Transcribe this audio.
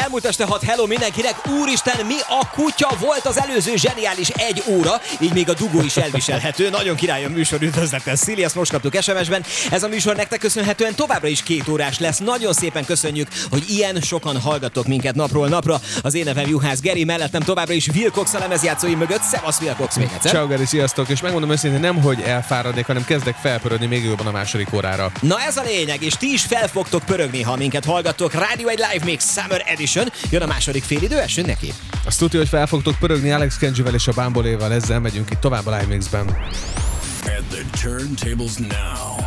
Elmúlt este 6, hello mindenkinek. Úristen, mi a kutya volt az előző zseniális 1 óra, így még a dugó is elviselhető. Nagyon király a műsor, üdvözlettel Szili, ezt most kaptuk SMS-ben. Ez a műsor nektek köszönhetően továbbra is 2 órás lesz. Nagyon szépen köszönjük, hogy ilyen sokan hallgattok minket napról napra. Az én nevem Juhász Geri, mellettem továbbra is Wilcox a lemezjátszói mögött. Szevasz Wilcox, még egyszer. Ciao Geri, sziasztok, és megmondom őszintén, nem hogy elfáradnék, hanem kezdek felpörödni még jobban a második órára. Na ez a lényeg, és ti is fel fogtok pörögni, ha minket hallgattok. Radio 1 Live Mix Summer Edition. Jön a második félidő, essünk neki. Azt tudja, hogy fel fogtok pörögni Alex Kenjivel és a Bamboléval, ezzel megyünk itt tovább a Live Mixben. At the turntables now.